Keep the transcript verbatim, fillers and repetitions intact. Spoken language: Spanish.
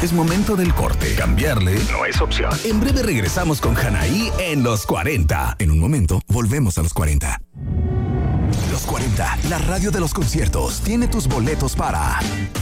Es momento del corte. Cambiarle no es opción. En breve regresamos con Hanaí en Los cuarenta. En un momento, volvemos a Los cuarenta. Los cuarenta, la radio de los conciertos, tiene tus boletos para